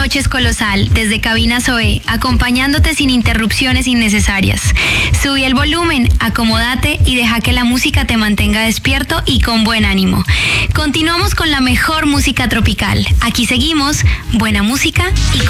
noche es Colosal, desde Cabina Zoe, acompañándote sin interrupciones innecesarias. Subí el volumen, acomódate y deja que la música te mantenga despierto y con buen ánimo. Continuamos con la mejor música tropical. Aquí seguimos, buena música y